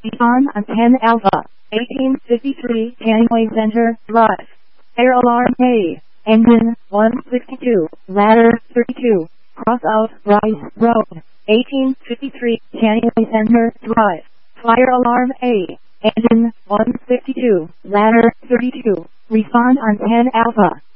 Respond on 10 Alpha. 1853 Gangway Center Drive. Fire alarm A. Engine 162. Ladder 32. Cross out Rice Road. 1853 Gangway Center Drive. Fire alarm A. Engine 152. Ladder 32. Respond on 10 Alpha.